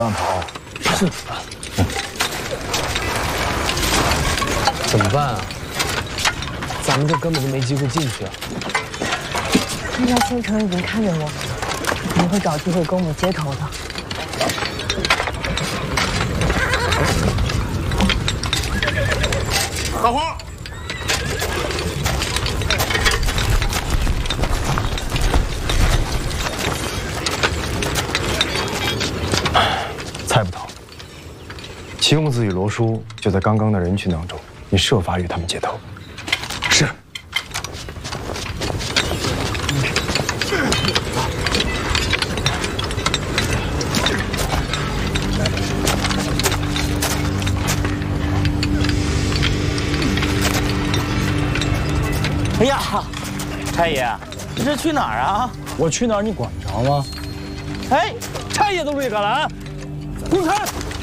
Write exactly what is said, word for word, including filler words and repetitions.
慢跑。 是。嗯。怎么办啊？咱们这根本就没机会进去啊！ 人家县城已经看见我们了，他肯定会找机会跟我们接头的。 大花。 猜不到，齐公子与罗叔就在刚刚的人群当中，你设法与他们接头。是。 哎呀，差爷，这是去哪儿啊？ 我去哪儿你管着吗？ 哎，差爷都瑞克了啊！滚开！